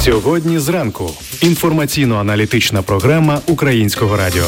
Сьогодні зранку. Інформаційно-аналітична програма Українського радіо.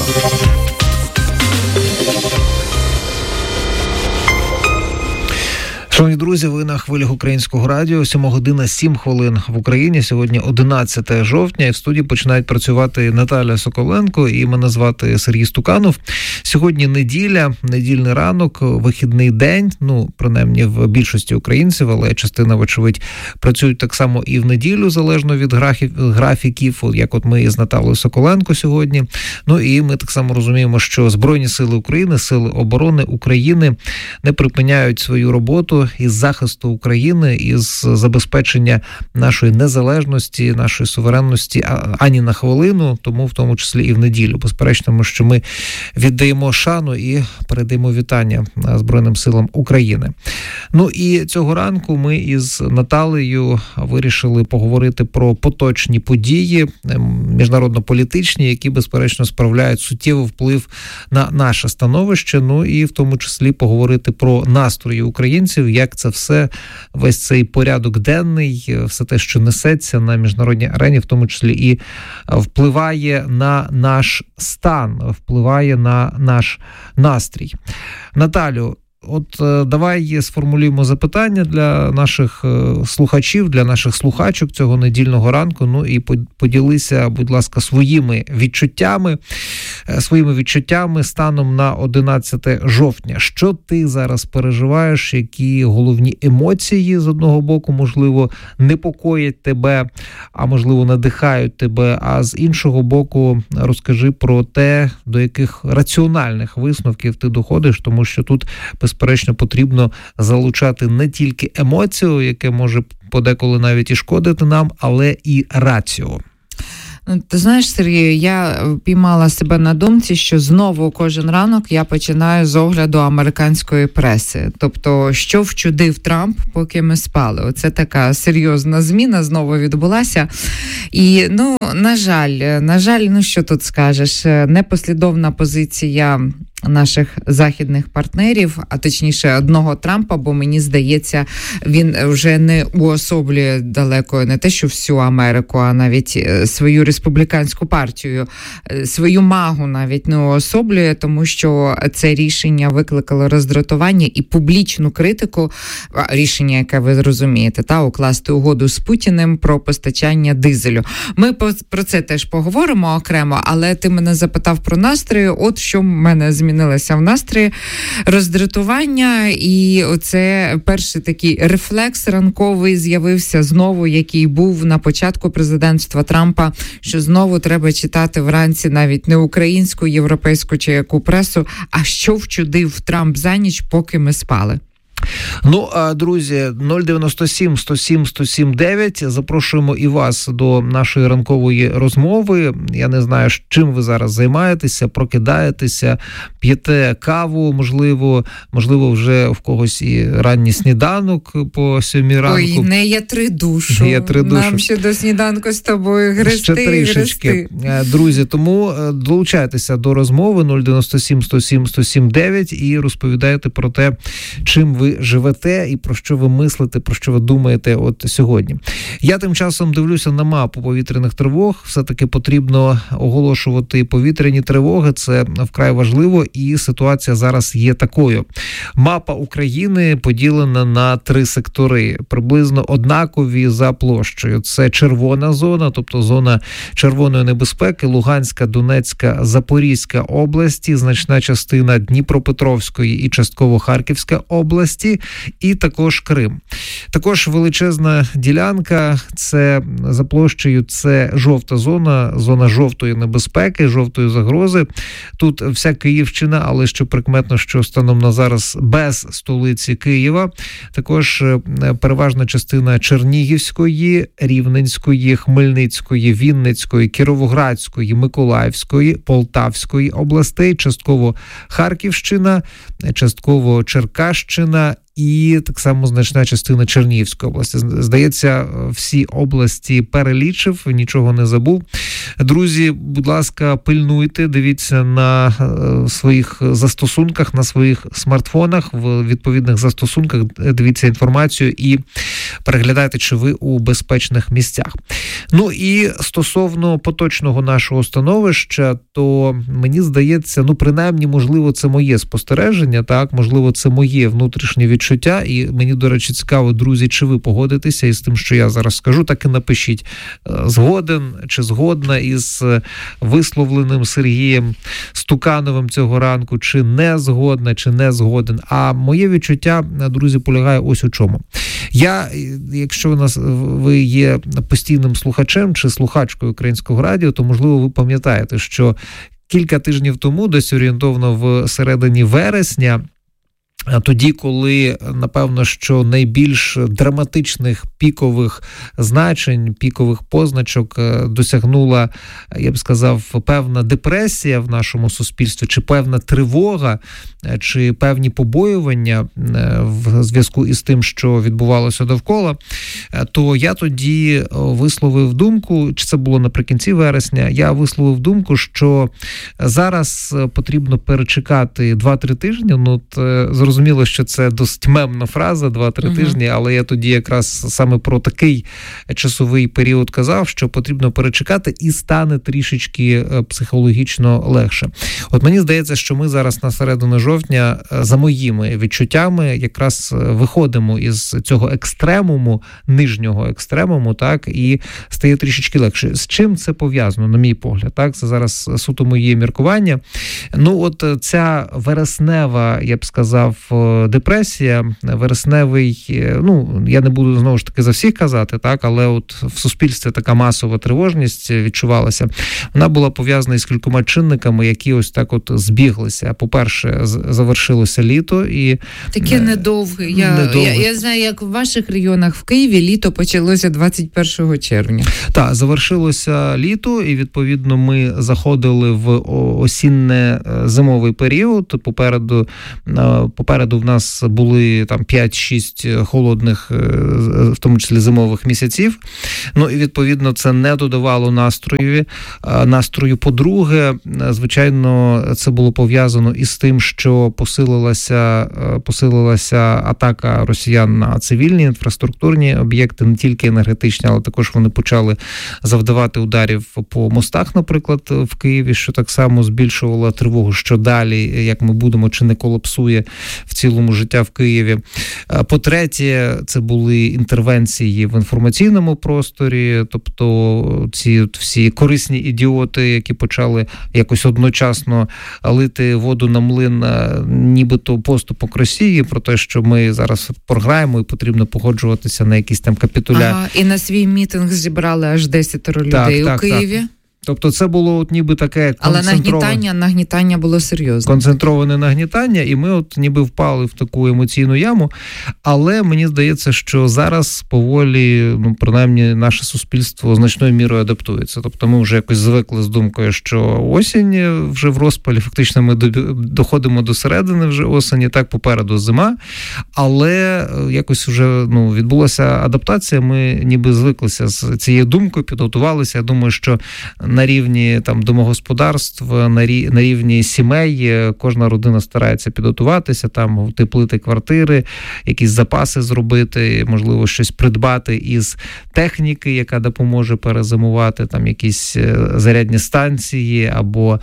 Шановні друзі, ви на хвилях Українського радіо. 7:07 в Україні. Сьогодні 11 жовтня. І в студії починають працювати Наталя Соколенко і мене звати Сергій Стуканов. Сьогодні неділя, недільний ранок, вихідний день. Принаймні в більшості українців, але частина, вочевидь, працюють так само і в неділю, залежно від графіків, як от ми із Наталою Соколенко сьогодні. І ми так само розуміємо, що Збройні сили України, Сили оборони України не припиняють свою роботу із захисту України, із забезпечення нашої незалежності, нашої суверенності ані на хвилину, тому в тому числі і в неділю. Безперечно, що ми віддаємо шану і передаємо вітання Збройним силам України. І цього ранку ми із Наталею вирішили поговорити про поточні події, міжнародно-політичні, які, безперечно, справляють суттєвий вплив на наше становище, і в тому числі поговорити про настрої українців, як це все, весь цей порядок денний, все те, що несеться на міжнародній арені, в тому числі і впливає на наш стан, впливає на наш настрій. Наталю, давай сформулюємо запитання для наших слухачів, для наших слухачок цього недільного ранку, і поділися, будь ласка, своїми відчуттями станом на 11 жовтня. Що ти зараз переживаєш, які головні емоції з одного боку, можливо, непокоять тебе, а можливо, надихають тебе, а з іншого боку, розкажи про те, до яких раціональних висновків ти доходиш, тому що тут, безперечно, потрібно залучати не тільки емоцію, яке може подеколи навіть і шкодити нам, але і рацію. Ти знаєш, Сергію, я піймала себе на думці, що знову кожен ранок я починаю з огляду американської преси. Тобто, що вчудив Трамп, поки ми спали. Оце така серйозна зміна знову відбулася. І, на жаль, що тут скажеш, непослідовна позиція наших західних партнерів, а точніше одного Трампа, бо мені здається, він вже не уособлює далеко не те, що всю Америку, а навіть свою республіканську партію, свою магу навіть не уособлює, тому що це рішення викликало роздратування і публічну критику, рішення, яке ви розумієте, укласти угоду з Путіним про постачання дизелю. Ми про це теж поговоримо окремо, але ти мене запитав про настрої, от що в мене змінилося в настрої, роздратування, і оце перший такий рефлекс ранковий з'явився знову, який був на початку президентства Трампа, що знову треба читати вранці навіть не українську, європейську чи яку пресу, а що вчудив Трамп за ніч, поки ми спали. Друзі, 097 107 107 9. Запрошуємо і вас до нашої ранкової розмови. Я не знаю, чим ви зараз займаєтеся, прокидаєтеся, п'єте каву, можливо, вже в когось і ранній сніданок по 7 ранку. Ой, не ятри душу. Нам ще до сніданку з тобою грести. Друзі, тому долучайтеся до розмови 097 107 107 9 і розповідайте про те, чим ви живете і про що ви мислите, про що ви думаєте сьогодні. Я тим часом дивлюся на мапу повітряних тривог. Все-таки потрібно оголошувати повітряні тривоги. Це вкрай важливо, і ситуація зараз є такою. Мапа України поділена на 3 сектори, приблизно однакові за площею. Це червона зона, тобто зона червоної небезпеки, Луганська, Донецька, Запорізька області, значна частина Дніпропетровської і частково Харківська області, і також Крим. Також величезна ділянка, це за площею, це жовта зона жовтої небезпеки, жовтої загрози. Тут вся Київщина, але що прикметно, що станом на зараз без столиці Києва. Також переважна частина Чернігівської, Рівненської, Хмельницької, Вінницької, Кіровоградської, Миколаївської, Полтавської областей, частково Харківщина, частково Черкащина і так само значна частина Чернігівської області. Здається, всі області перелічив, нічого не забув. Друзі, будь ласка, пильнуйте, дивіться на своїх застосунках, на своїх смартфонах, в відповідних застосунках, дивіться інформацію і переглядайте, чи ви у безпечних місцях. Ну і стосовно поточного нашого становища, то мені здається, принаймні, можливо, це моє спостереження, так, можливо, це моє внутрішнє відчуття, і мені, до речі, цікаво, друзі, чи ви погодитеся із тим, що я зараз скажу, так і напишіть, згоден чи згодна із висловленим Сергієм Стукановим цього ранку, чи не згодна, чи не згоден. А моє відчуття, друзі, полягає ось у чому. Якщо ви є постійним слухачем чи слухачкою Українського радіо, то, можливо, ви пам'ятаєте, що кілька тижнів тому, десь орієнтовно в середині вересня, тоді, коли, напевно, що найбільш драматичних пікових значень, пікових позначок досягнула, я б сказав, певна депресія в нашому суспільстві, чи певна тривога, чи певні побоювання в зв'язку із тим, що відбувалося довкола, то я тоді висловив думку, чи це було наприкінці вересня, я висловив думку, що зараз потрібно перечекати 2-3 тижні. Зрозуміло, що це досить мемна фраза, 2-3 тижні, але я тоді якраз саме про такий часовий період казав, що потрібно перечекати і стане трішечки психологічно легше. От мені здається, що ми зараз на середину жовтня, за моїми відчуттями, якраз виходимо із цього екстремуму, нижнього екстремуму, так, і стає трішечки легше. З чим це пов'язано, на мій погляд, так? Це зараз суто моє міркування. Ця вереснева, я б сказав, депресія, вересневий, я не буду знову ж таки за всіх казати, так, але от в суспільстві така масова тривожність відчувалася. Вона була пов'язана із кількома чинниками, які ось так от збіглися. По-перше, завершилося літо і... Таке недовге. Я знаю, як в ваших регіонах в Києві літо почалося 21 червня. Так, завершилося літо, і відповідно ми заходили в осінне-зимовий період. Попереду в нас були там 5-6 холодних, в тому числі зимових місяців. І відповідно це не додавало настрою. По-друге, звичайно, це було пов'язано із тим, що посилилася атака росіян на цивільні інфраструктурні об'єкти, не тільки енергетичні, але також вони почали завдавати ударів по мостах, наприклад, в Києві, що так само збільшувало тривогу, що далі, як ми будемо, чи не колапсує в цілому життя в Києві. По-третє, це були інтервенції в інформаційному просторі, тобто ці всі корисні ідіоти, які почали якось одночасно лити воду на млин, нібито поступок Росії, про те, що ми зараз програємо і потрібно погоджуватися на якісь там і на свій мітинг зібрали аж 10 людей у Києві. Так. Тобто це було ніби таке концентроване... Але нагнітання було серйозне. Концентроване нагнітання, і ми ніби впали в таку емоційну яму. Але мені здається, що зараз поволі, принаймні, наше суспільство значною мірою адаптується. Тобто ми вже якось звикли з думкою, що осінь вже в розпалі, фактично ми доходимо до середини вже осені, так, попереду зима. Але якось вже відбулася адаптація, ми ніби звиклися з цією думкою, підготувалися. Я думаю, що на рівні там домогосподарств, на рівні сімей кожна родина старається підготуватися, там утеплити квартири, якісь запаси зробити, можливо, щось придбати із техніки, яка допоможе перезимувати, там якісь зарядні станції або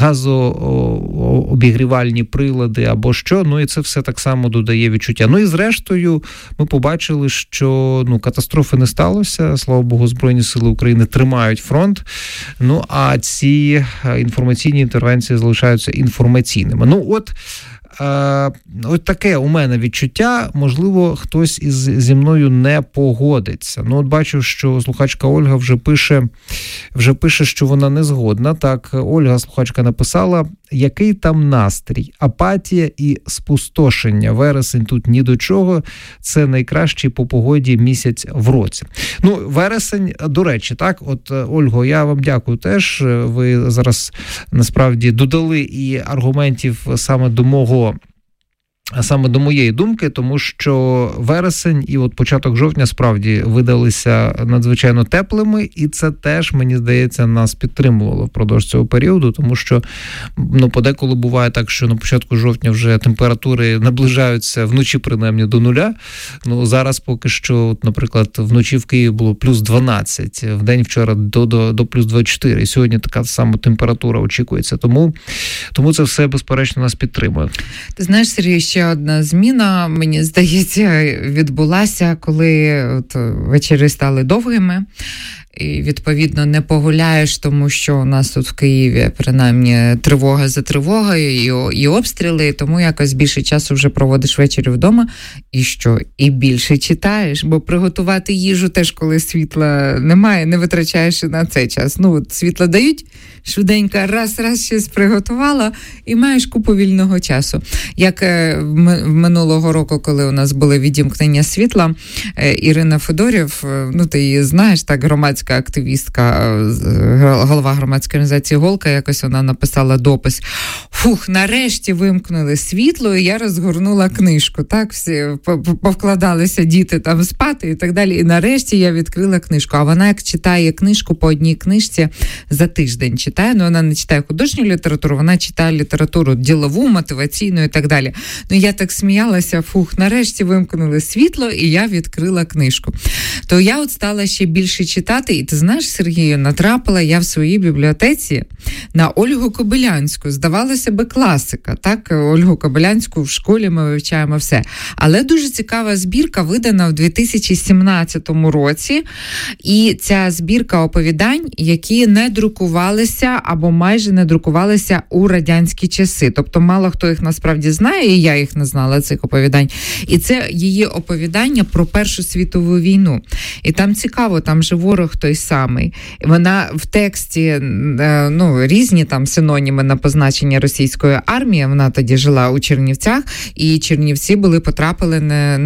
газообігрівальні прилади, або що. І це все так само додає відчуття. І зрештою ми побачили, що катастрофи не сталося. Слава Богу, Збройні Сили України тримають фронт. А ці інформаційні інтервенції залишаються інформаційними. От таке у мене відчуття, можливо, хтось зі мною не погодиться. От бачу, що слухачка Ольга вже пише, що вона не згодна. Так, Ольга, слухачка, написала: який там настрій, апатія і спустошення. Вересень тут ні до чого, це найкращий по погоді місяць в році. Вересень, до речі, так, от, Ольго, я вам дякую теж, ви зараз, насправді, додали і аргументів саме до мого саме до моєї думки, тому що вересень і от початок жовтня справді видалися надзвичайно теплими, і це теж, мені здається, нас підтримувало впродовж цього періоду, тому що, подеколи буває так, що на початку жовтня вже температури наближаються вночі принаймні до нуля. Зараз поки що, от, наприклад, вночі в Києві було плюс 12, в день вчора до плюс 24, і сьогодні така сама температура очікується. Тому це все, безперечно, нас підтримує. Ти знаєш, Сергій, ще одна зміна, мені здається, відбулася, коли вечори стали довгими. І, відповідно, не погуляєш, тому що у нас тут в Києві, принаймні, тривога за тривогою і обстріли, тому якось більше часу вже проводиш ввечері вдома. І що? І більше читаєш, бо приготувати їжу теж, коли світла немає, не витрачаєш і на цей час. Світла дають, швиденько раз щось приготувала і маєш купу вільного часу. Як минулого року, коли у нас були відімкнення світла, Ірина Федорів, ти її знаєш, так, громадська активістка, голова громадської організації «Голка», якось вона написала допис. Нарешті вимкнули світло, і я розгорнула книжку. Так, всі повкладалися діти там спати і так далі. І нарешті я відкрила книжку. А вона, як читає книжку по одній книжці за тиждень читає, вона не читає художню літературу, вона читає літературу ділову, мотиваційну і так далі. Я так сміялася, нарешті вимкнули світло, і я відкрила книжку. То я от стала ще більше читати, і ти знаєш, Сергію, натрапила я в своїй бібліотеці на Ольгу Кобилянську. Здавалося би, класика, так? Ольгу Кобилянську в школі ми вивчаємо все. Але дуже цікава збірка, видана в 2017 році, і ця збірка оповідань, які не друкувалися або майже не друкувалися у радянські часи. Тобто мало хто їх насправді знає, і я їх не знала, цих оповідань. І це її оповідання про Першу світову війну. І там цікаво, там же ворог той самий. Вона в тексті, різні там синоніми на позначення російської армії. Вона тоді жила у Чернівцях, і Чернівці потрапили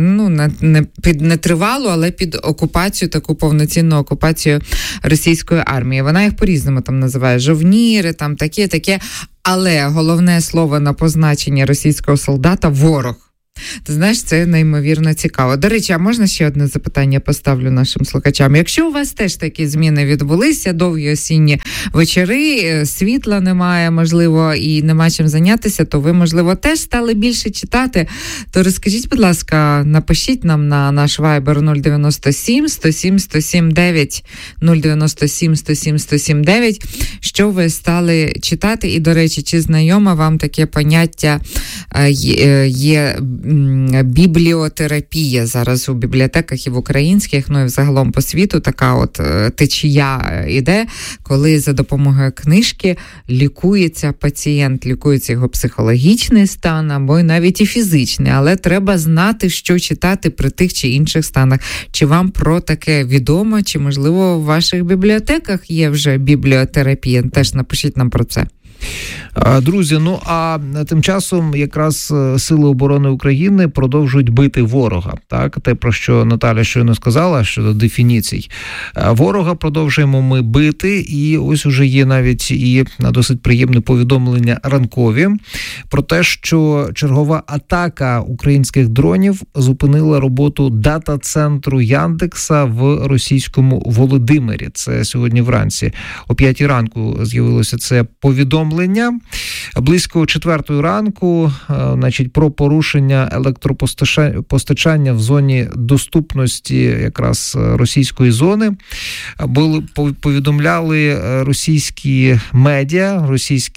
не тривалу, але під окупацію, таку повноцінну окупацію російської армії. Вона їх по-різному там називає жовніри, там таке. Але головне слово на позначення російського солдата – ворог. Ти знаєш, це неймовірно цікаво. До речі, а можна ще одне запитання поставлю нашим слухачам? Якщо у вас теж такі зміни відбулися, довгі осінні вечори, світла немає, можливо, і нема чим зайнятися, то ви, можливо, теж стали більше читати, то розкажіть, будь ласка, напишіть нам на наш Viber 097 107 107 9, 097 107 107 9, що ви стали читати. І, до речі, чи знайоме вам таке поняття є бібліотерапія зараз у бібліотеках і в українських, і взагалом по світу така от течія іде, коли за допомогою книжки лікується пацієнт, лікується його психологічний стан або навіть і фізичний, але треба знати, що читати при тих чи інших станах. Чи вам про таке відомо, чи, можливо, в ваших бібліотеках є вже бібліотерапія? Теж напишіть нам про це. Друзі, а тим часом якраз Сили оборони України продовжують бити ворога. Так, те, про що Наталя щойно сказала, щодо дефініцій. Ворога продовжуємо ми бити, і ось уже є навіть і досить приємне повідомлення ранкові про те, що чергова атака українських дронів зупинила роботу дата-центру Яндекса в російському Володимирі. Це сьогодні вранці. О 5 ранку з'явилося це повідомлення. Близько 4 ранку, про порушення електропостачання в зоні доступності якраз російської зони повідомляли російські медіа,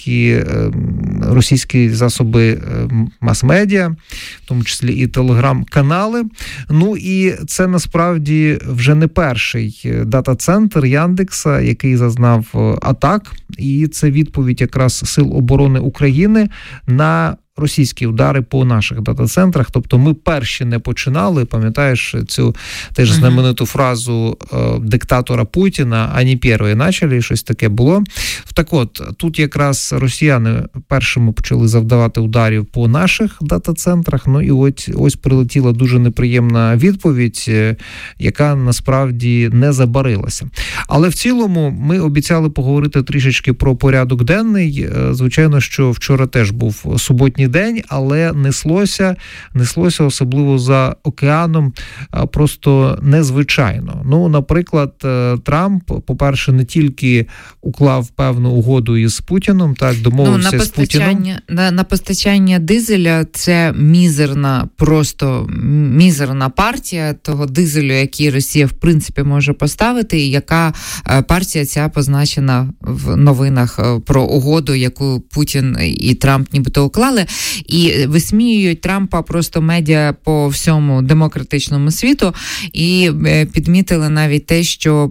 російські засоби мас-медіа, в тому числі і телеграм-канали. І це насправді вже не перший дата-центр Яндекса, який зазнав атак, і це відповідь якраз Сил оборони України на російські удари по наших дата-центрах. Тобто ми перші не починали, пам'ятаєш цю теж знамениту фразу диктатора Путіна, ані перші почали, щось таке було. Так от, тут якраз росіяни першими почали завдавати ударів по наших дата-центрах, і ось прилетіла дуже неприємна відповідь, яка насправді не забарилася. Але в цілому ми обіцяли поговорити трішечки про порядок денний. Звичайно, що вчора теж був суботній сьогоднішній день, але неслося особливо за океаном просто незвичайно. Ну, наприклад, Трамп, по-перше, не тільки уклав певну угоду із Путіном, так, домовився з Путіном. На постачання дизеля це мізерна партія того дизелю, який Росія, в принципі, може поставити, і яка партія ця позначена в новинах про угоду, яку Путін і Трамп нібито уклали, і висміюють Трампа просто медіа по всьому демократичному світу, і підмітили навіть те, що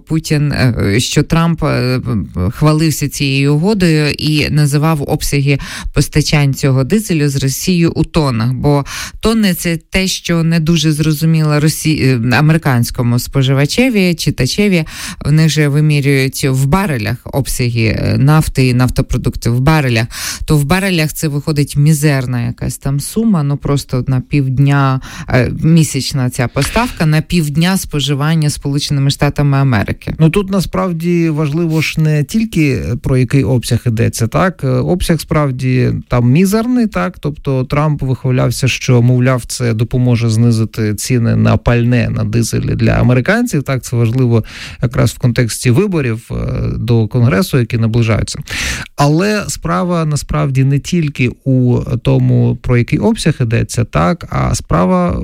Трамп хвалився цією угодою і називав обсяги постачань цього дизелю з Росією у тоннах, бо тонни – це те, що не дуже зрозуміло американському споживачеві, читачеві, вони ж вимірюють в барелях обсяги нафти і нафтопродуктів в барелях, то в барелях це виходить мізерна якась там сума, ну просто на півдня, місячна ця поставка, на півдня споживання Сполученими Штатами Америки. Ну тут насправді важливо ж не тільки про який обсяг йдеться, так? Обсяг справді там мізерний, так? Тобто Трамп вихвалявся, що, мовляв, це допоможе знизити ціни на пальне, на дизелі для американців, так? Це важливо якраз в контексті виборів до Конгресу, які наближаються. Але справа насправді не тільки у тому, про який обсяг йдеться, так, а справа,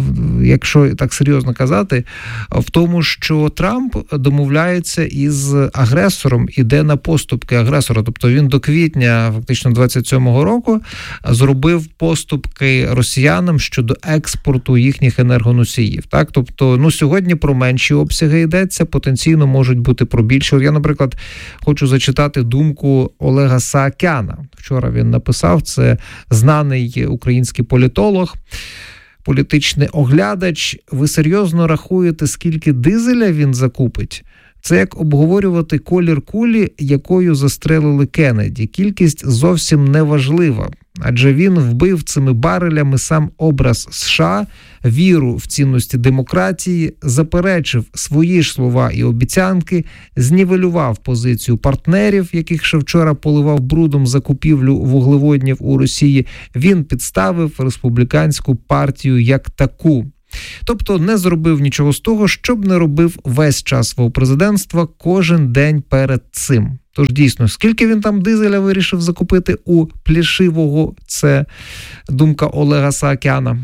якщо так серйозно казати, в тому, що Трамп домовляється із агресором, іде на поступки агресора. Тобто він до квітня, фактично 27-го року, зробив поступки росіянам щодо експорту їхніх енергоносіїв. Так? Тобто, ну, сьогодні про менші обсяги йдеться, потенційно можуть бути про більше. Я, наприклад, хочу зачитати думку Олега Саакяна. Вчора він написав, це знаний український політолог, політичний оглядач. Ви серйозно рахуєте, скільки дизеля він закупить? Це як обговорювати колір кулі, якою застрелили Кеннеді. Кількість зовсім не важлива, адже він вбив цими барелями сам образ США, віру в цінності демократії, заперечив свої ж слова і обіцянки, знівелював позицію партнерів, яких ще вчора поливав брудом за купівлю вуглеводнів у Росії. Він підставив республіканську партію як таку. Тобто не зробив нічого з того, що б не робив весь час свого президентства кожен день перед цим. Тож дійсно, скільки він там дизеля вирішив закупити у Плішивого, це думка Олега Саакяна.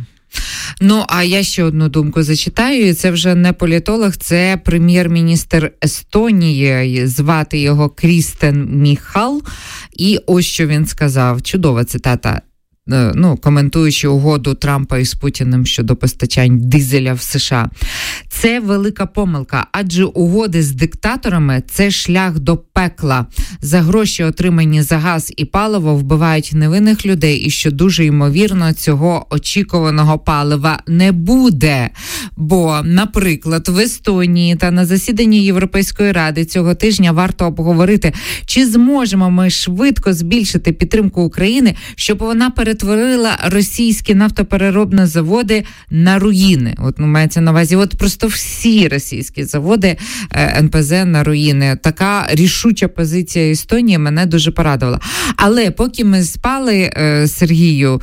Ну, а я ще одну думку зачитаю, і це вже не політолог, це прем'єр-міністр Естонії, звати його Крістен Міхал, і ось що він сказав, чудова цитата. Ну, коментуючи угоду Трампа із Путіним щодо постачань дизеля в США. Це велика помилка, адже угоди з диктаторами – це шлях до пекла. За гроші, отримані за газ і паливо, вбивають невинних людей, і що дуже ймовірно, цього очікуваного палива не буде. Бо, наприклад, в Естонії та на засіданні Європейської Ради цього тижня варто обговорити, чи зможемо ми швидко збільшити підтримку України, щоб вона перетворила російські нафтопереробні заводи на руїни. От, ну, мається на увазі, от просто всі російські заводи НПЗ на руїни. Така рішуча позиція Естонії мене дуже порадувала. Але поки ми спали, Сергію,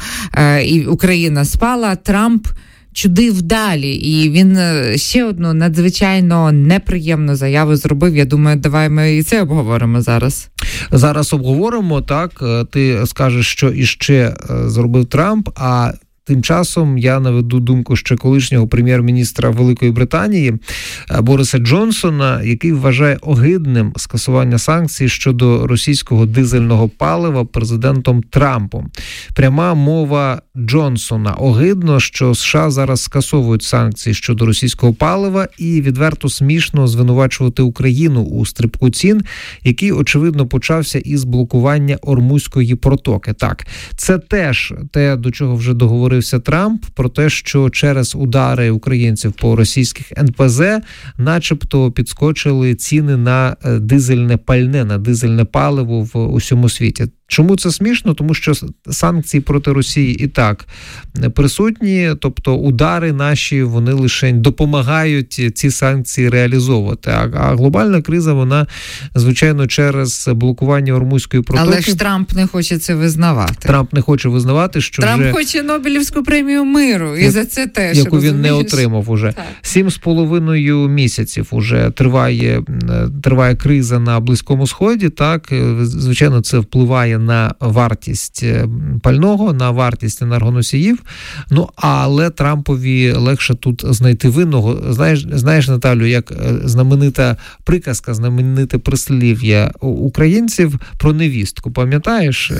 і Україна спала, Трамп чудив далі. І він ще одну надзвичайно неприємну заяву зробив. Я думаю, давай ми і це обговоримо зараз. Зараз обговоримо, так. Ти скажеш, що іще зробив Трамп, а тим часом я наведу думку ще колишнього прем'єр-міністра Великої Британії Бориса Джонсона, який вважає огидним скасування санкцій щодо російського дизельного палива президентом Трампом. Пряма мова Джонсона. Огидно, що США зараз скасовують санкції щодо російського палива, і відверто смішно звинувачувати Україну у стрибку цін, який, очевидно, почався із блокування Ормузької протоки. Так, це теж те, до чого вже договорився Трамп, про те, що через удари українців по російських НПЗ начебто підскочили ціни на дизельне пальне, на дизельне паливо в усьому світі. Чому це смішно? Тому що санкції проти Росії і так присутні, тобто удари наші, вони лише допомагають ці санкції реалізовувати. А глобальна криза, вона, звичайно, через блокування Ормузької протоки. Але ж Трамп не хоче це визнавати. Трамп не хоче визнавати, що Трамп хоче Нобелівську премію миру, і за це теж, яку він не отримав уже. 7,5 місяців уже триває криза на Близькому Сході, так, звичайно, це впливає на вартість пального, на вартість енергоносіїв, але Трампові легше тут знайти винного. Знаєш, Наталю, як знаменита приказка, знамените прислів'я українців про невістку, пам'ятаєш?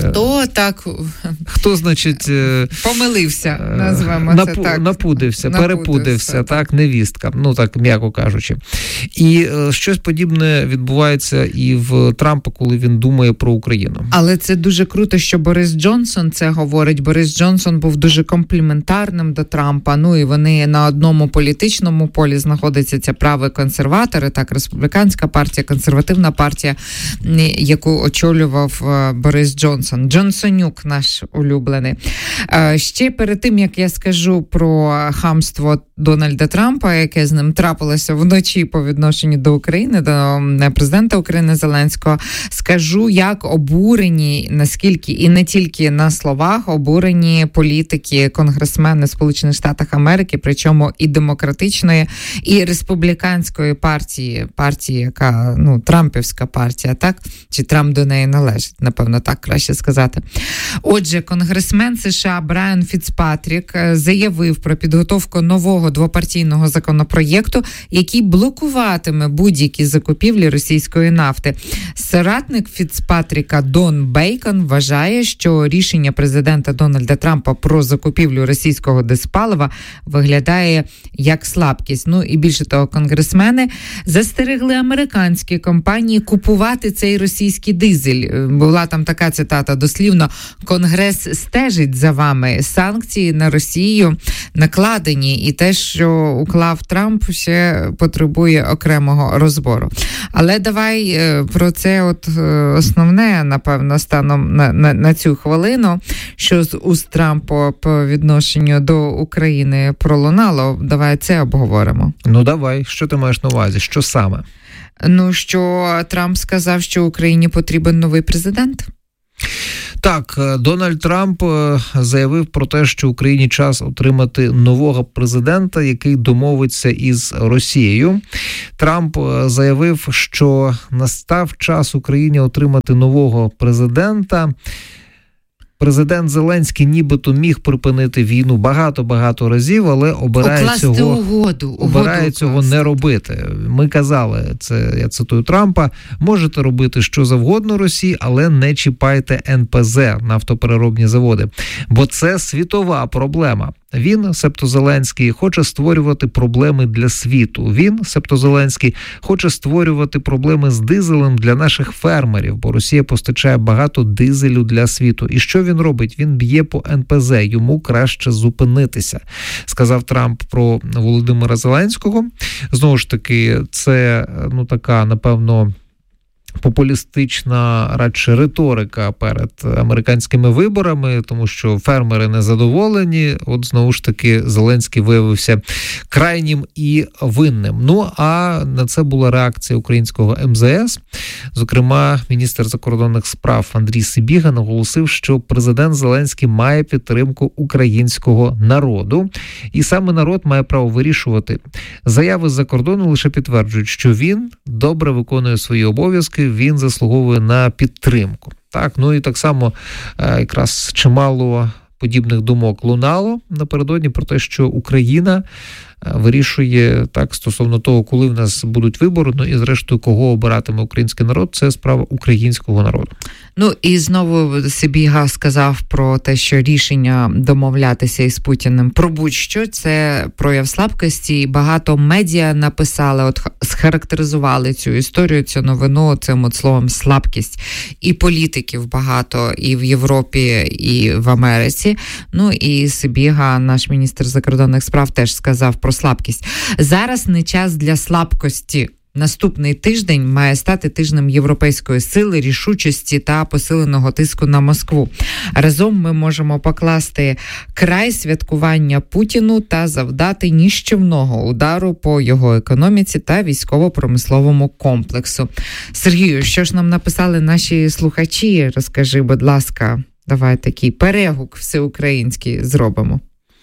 Хто, значить... Помилився, назвемо це так. Напудився, перепудився, так, невістка, так, м'яко кажучи. І щось подібне відбувається і в Трампа, коли він думає про Україну. Але це дуже круто, що Борис Джонсон це говорить. Борис Джонсон був дуже компліментарним до Трампа. І вони на одному політичному полі знаходяться, це праві консерватори, так, республіканська партія, консервативна партія, яку очолював Борис Джонсон. Джонсонюк наш улюблений. Ще перед тим, як я скажу про хамство Дональда Трампа, яке з ним трапилося вночі по відношенню до України, до президента України Зеленського, скажу, як обурені, наскільки, і не тільки на словах, обурені політики, конгресмени Сполучених Штатів Америки, причому і демократичної, і республіканської партії, яка, трампівська партія, так? Чи Трамп до неї належить, напевно, так краще сказати. Отже, конгресмен США Брайан Фіцпатрік заявив про підготовку нового двопартійного законопроєкту, який блокуватиме будь-які закупівлі російської нафти. Соратник Фіцпатріка Дон Бейкон вважає, що рішення президента Дональда Трампа про закупівлю російського диспалива виглядає як слабкість. І більше того, конгресмени застерегли американські компанії купувати цей російський дизель. Була там така цитата, дослівно: «Конгрес стежить за вами. Санкції на Росію накладені, і те, що уклав Трамп, ще потребує окремого розбору». Але давай про це основне, напевно, станом на цю хвилину, що з уст Трампа по відношенню до України пролунало. Давай це обговоримо. Давай. Що ти маєш на увазі? Що саме? Що Трамп сказав, що Україні потрібен новий президент. Так, Дональд Трамп заявив про те, що Україні час отримати нового президента, який домовиться із Росією. Трамп заявив, що настав час Україні отримати нового президента. Президент Зеленський нібито міг припинити війну багато разів, але обирає цього не робити. Ми казали, це я цитую Трампа, можете робити що завгодно Росії, але не чіпайте НПЗ, нафтопереробні заводи, бо це світова проблема. Він, себто Зеленський, хоче створювати проблеми для світу. Він, себто Зеленський, хоче створювати проблеми з дизелем для наших фермерів, бо Росія постачає багато дизелю для світу. І що він робить? Він б'є по НПЗ, йому краще зупинитися, сказав Трамп про Володимира Зеленського. Знову ж таки, це, така, напевно, популістична радше риторика перед американськими виборами, тому що фермери незадоволені. Знову ж таки, Зеленський виявився крайнім і винним. А на це була реакція українського МЗС. Зокрема, міністр закордонних справ Андрій Сибіга наголосив, що президент Зеленський має підтримку українського народу, і саме народ має право вирішувати. Заяви з-за кордону лише підтверджують, що він добре виконує свої обов'язки, він заслуговує на підтримку. Так, і так само якраз чимало подібних думок лунало напередодні про те, що Україна вирішує так стосовно того, коли в нас будуть вибори, і зрештою, кого обиратиме український народ, це справа українського народу. І знову Сибіга сказав про те, що рішення домовлятися із Путіним про будь-що – це прояв слабкості, і багато медіа написали, схарактеризували цю історію, цю новину цим словом слабкість. І політиків багато і в Європі, і в Америці. І Сибіга, наш міністр закордонних справ, теж сказав про слабкість. Зараз не час для слабкості. наступний тиждень має стати тижнем європейської сили, рішучості та посиленого тиску на Москву. Разом ми можемо покласти край святкування Путіну та завдати ніщівного удару по його економіці та військово-промисловому комплексу. Сергію, що ж нам написали наші слухачі? Розкажи, будь ласка, давай такий перегук всеукраїнський зробимо.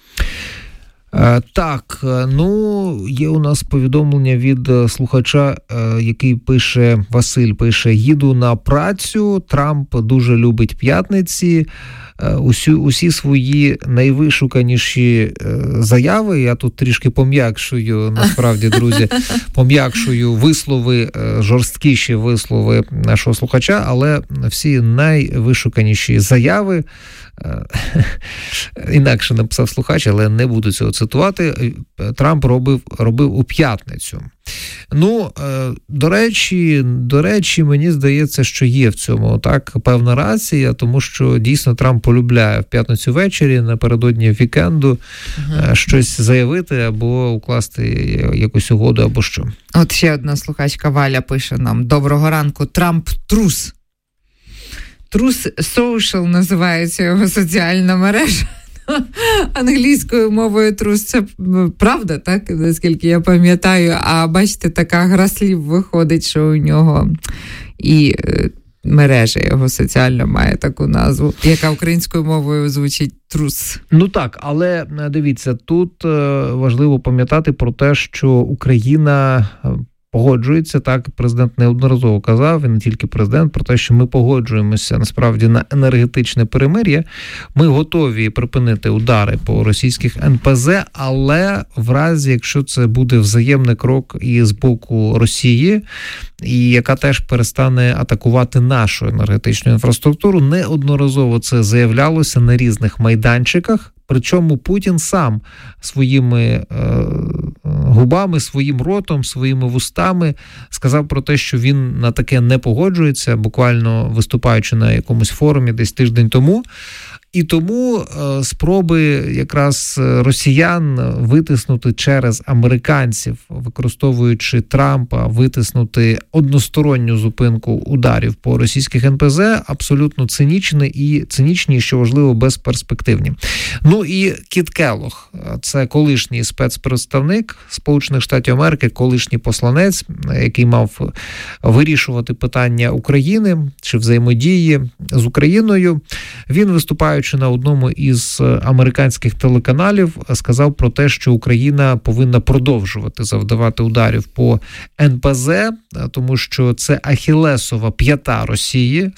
Так, є у нас повідомлення від слухача, який пише, Василь пише: їду на працю, Трамп дуже любить п'ятниці, усі свої найвишуканіші заяви, я тут трішки пом'якшую, насправді, друзі, пом'якшую вислови, жорсткіші вислови нашого слухача, але всі найвишуканіші заяви, інакше написав слухач, але не буду цього цитувати, Трамп робив у п'ятницю. До речі, мені здається, що є в цьому так певна рація, тому що дійсно Трамп полюбляє в п'ятницю ввечері, напередодні вікенду, щось заявити або укласти якусь угоду, або що. От ще одна слухачка Валя пише нам: доброго ранку, Трамп трус. Трус Social називається його соціальна мережа. Англійською мовою трус — це правда, так? Наскільки я пам'ятаю. А бачите, така гра слів виходить, що у нього і мережа його соціальна має таку назву, яка українською мовою звучить трус. Так, але дивіться, тут важливо пам'ятати про те, що Україна погоджується, так, президент неодноразово казав, і не тільки президент, про те, що ми погоджуємося насправді на енергетичне перемир'я. Ми готові припинити удари по російських НПЗ, але в разі, якщо це буде взаємний крок і з боку Росії, і яка теж перестане атакувати нашу енергетичну інфраструктуру, неодноразово це заявлялося на різних майданчиках. Причому Путін сам своїми губами, своїм ротом, своїми вустами сказав про те, що він на таке не погоджується, буквально виступаючи на якомусь форумі десь тиждень тому. І тому спроби якраз росіян витиснути через американців, використовуючи Трампа, витиснути односторонню зупинку ударів по російських НПЗ, абсолютно цинічні, що важливо, безперспективні. І Кіт Келлог, це колишній спецпредставник Сполучених Штатів Америки, колишній посланець, який мав вирішувати питання України чи взаємодії з Україною. Він, виступаючи на одному із американських телеканалів, сказав про те, що Україна повинна продовжувати завдавати ударів по НПЗ, тому що це ахілесова п'ята Росії,